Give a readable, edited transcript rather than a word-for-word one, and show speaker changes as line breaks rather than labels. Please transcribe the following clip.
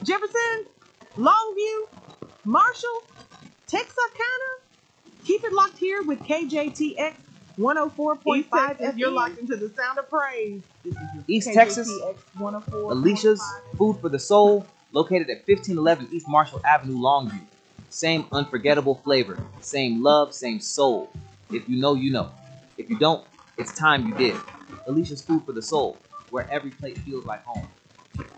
Jefferson, Longview, Marshall, Texarkana. Keep it locked here with KJTX 104.5 if you're locked into the sound of praise.
East Texas,
KJTX 104.5.
Alicia's Food for the Soul, located at 1511 East Marshall Avenue, Longview. Same unforgettable flavor, same love, same soul. If you know, you know. If you don't, it's time you did. Alicia's Food for the Soul, where every plate feels like home.